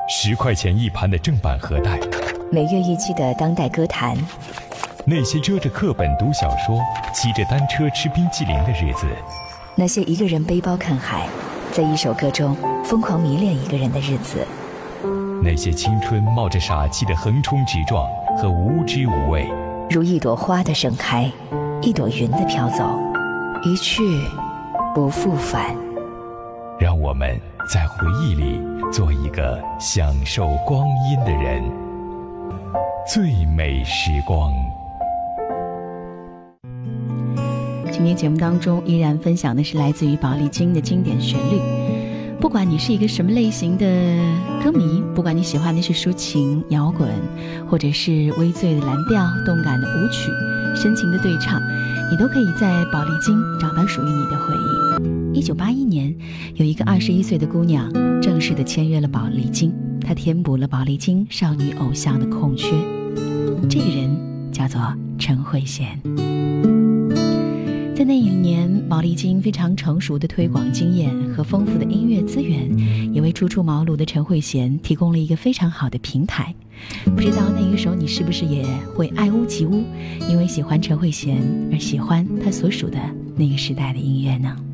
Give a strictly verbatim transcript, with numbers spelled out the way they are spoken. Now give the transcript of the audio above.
十块钱一盘的正版盒带， 每月一期的当代歌坛， 那些遮着课本读小说、骑着单车吃冰淇淋的日子， 那些一个人背包看海，在一首歌中疯狂迷恋一个人的日子， 那些青春冒着傻气的横冲直撞和无知无畏， 如一朵花的盛开，一朵云的飘走，一去不复返。 让我们在回忆里做一个享受光阴的人。最美时光。 今天节目当中依然分享的是来自于宝丽金的经典旋律。不管你是一个什么类型的歌迷，不管你喜欢的是抒情摇滚，或者是微醉的蓝调、动感的舞曲、深情的对唱，你都可以在宝丽金找到属于你的回忆。一九八一年，有一个二十一岁的姑娘正式的签约了宝丽金，她填补了宝丽金少女偶像的空缺。这个人叫做陈慧娴。在那一年，宝丽金非常成熟的推广经验和丰富的音乐资源，也为初出茅庐的陈慧娴提供了一个非常好的平台。不知道那个时候你是不是也会爱屋及乌，因为喜欢陈慧娴而喜欢她所属的那个时代的音乐呢？